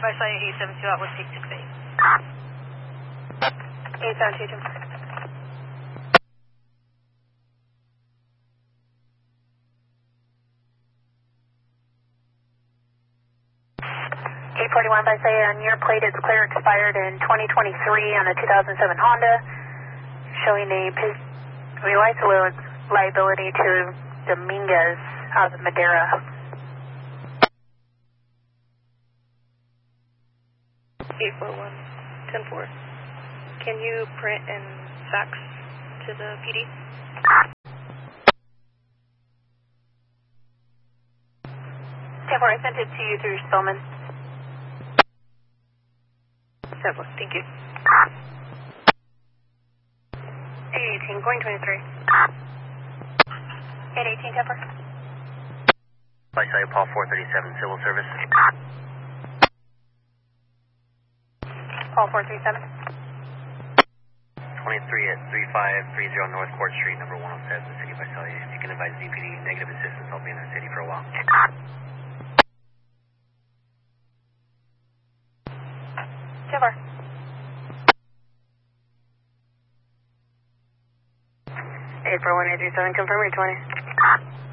Visalia 872 out with 668. 872. 841 Visalia, on your plate it's clear expired in 2023 on a 2007 Honda, showing a liability to Dominguez out of Madera. 841 10-4. Can you print and fax to the PD? 10-4, I sent it to you through Spellman. 10-4, thank you. 818, going 23. 818, 10-4. Visalia Paul 437, civil service. Paul 437. 23 at 3530 North Court Street, number 107, City of Visalia. If you can advise DPD, negative assistance, I'll be in the city for a while. 10-4. 841-837, confirm 820.